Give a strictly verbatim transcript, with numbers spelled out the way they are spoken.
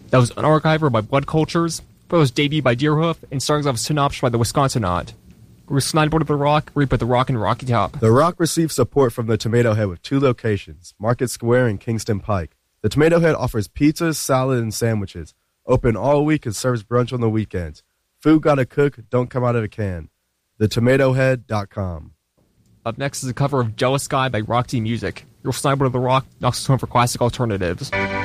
That was An Archiver by Blood Cultures, Brothers Debut by Deerhoof, and Songs of Synopsis by the Wisconsinaut. We're Snideboard of the Rock, reap at the Rock and Rocky Top. The Rock receives support from the Tomato Head with two locations, Market Square and Kingston Pike. The Tomato Head offers pizzas, salad, and sandwiches. Open all week and serves brunch on the weekends. Food gotta cook, don't come out of a can. the tomato head dot com. Up next is a cover of Jealous Guy by Rock T Music. Your Snideboard of the Rock knocks us home for classic alternatives.